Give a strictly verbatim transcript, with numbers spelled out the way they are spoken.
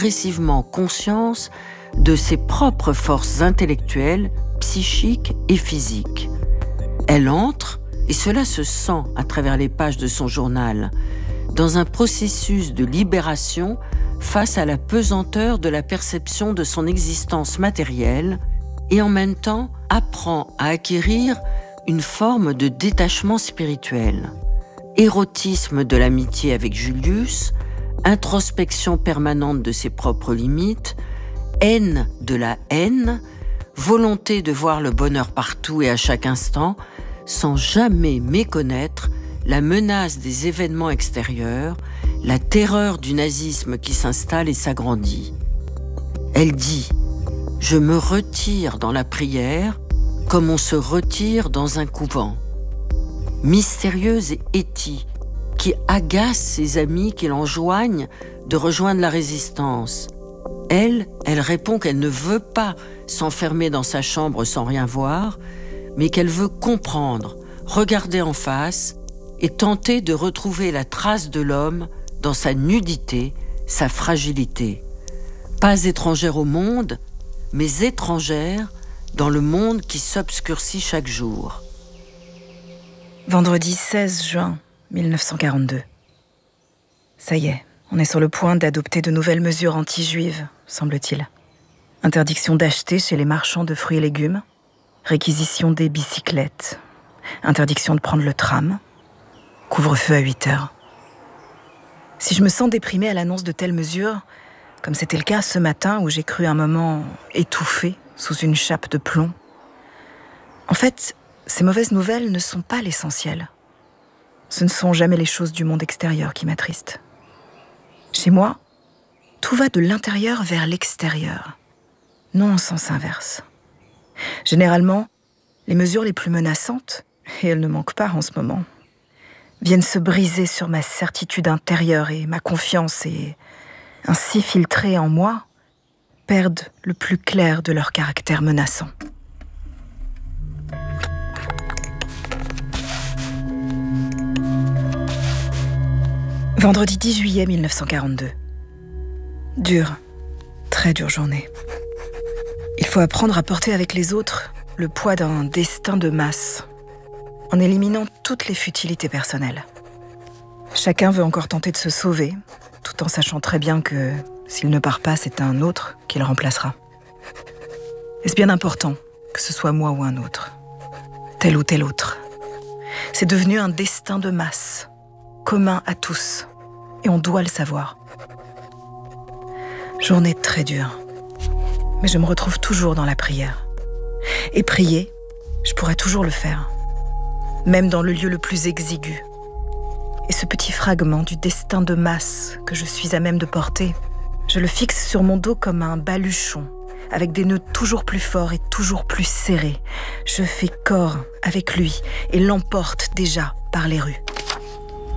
progressivement conscience de ses propres forces intellectuelles, psychiques et physiques. Elle entre, et cela se sent à travers les pages de son journal, dans un processus de libération face à la pesanteur de la perception de son existence matérielle et en même temps apprend à acquérir une forme de détachement spirituel. Érotisme de l'amitié avec Julius, introspection permanente de ses propres limites, haine de la haine, volonté de voir le bonheur partout et à chaque instant, sans jamais méconnaître la menace des événements extérieurs, la terreur du nazisme qui s'installe et s'agrandit. Elle dit « Je me retire dans la prière comme on se retire dans un couvent ». Mystérieuse et étie, qui agace ses amis qui l'enjoignent de rejoindre la résistance. Elle, elle répond qu'elle ne veut pas s'enfermer dans sa chambre sans rien voir, mais qu'elle veut comprendre, regarder en face et tenter de retrouver la trace de l'homme dans sa nudité, sa fragilité. Pas étrangère au monde, mais étrangère dans le monde qui s'obscurcit chaque jour. Vendredi seize juin mille neuf cent quarante-deux. Ça y est, on est sur le point d'adopter de nouvelles mesures anti-juives, semble-t-il. Interdiction d'acheter chez les marchands de fruits et légumes, réquisition des bicyclettes, interdiction de prendre le tram, couvre-feu à huit heures. Si je me sens déprimée à l'annonce de telles mesures, comme c'était le cas ce matin où j'ai cru un moment étouffée sous une chape de plomb, en fait, ces mauvaises nouvelles ne sont pas l'essentiel. Ce ne sont jamais les choses du monde extérieur qui m'attristent. Chez moi, tout va de l'intérieur vers l'extérieur, non en sens inverse. Généralement, les mesures les plus menaçantes, et elles ne manquent pas en ce moment, viennent se briser sur ma certitude intérieure et ma confiance et, ainsi filtrées en moi, perdent le plus clair de leur caractère menaçant. Vendredi dix juillet mille neuf cent quarante-deux. Dure, très dure journée. Il faut apprendre à porter avec les autres le poids d'un destin de masse, en éliminant toutes les futilités personnelles. Chacun veut encore tenter de se sauver, tout en sachant très bien que s'il ne part pas, c'est un autre qui le remplacera. Est-ce bien important que ce soit moi ou un autre, tel ou tel autre? C'est devenu un destin de masse, commun à tous, et on doit le savoir. Journée très dure, mais je me retrouve toujours dans la prière. Et prier, je pourrais toujours le faire, même dans le lieu le plus exigu. Et ce petit fragment du destin de masse que je suis à même de porter, je le fixe sur mon dos comme un baluchon, avec des nœuds toujours plus forts et toujours plus serrés. Je fais corps avec lui et l'emporte déjà par les rues.